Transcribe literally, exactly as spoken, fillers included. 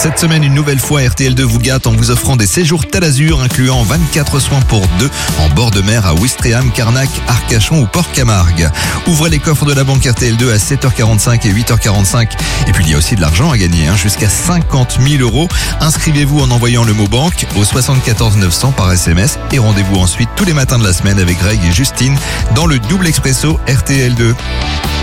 Cette semaine, une nouvelle fois, R T L deux vous gâte en vous offrant des séjours Talazur incluant vingt-quatre soins pour deux en bord de mer à Ouistreham, Carnac, Arcachon ou Port-Camargue. Ouvrez les coffres de la banque R T L deux à sept heures quarante-cinq et huit heures quarante-cinq. Et puis il y a aussi de l'argent à gagner, hein, jusqu'à cinquante mille euros. Inscrivez-vous en envoyant le mot banque au soixante-quatorze neuf cents par S M S et rendez-vous ensuite tous les matins de la semaine avec Greg et Justine dans le double expresso R T L deux.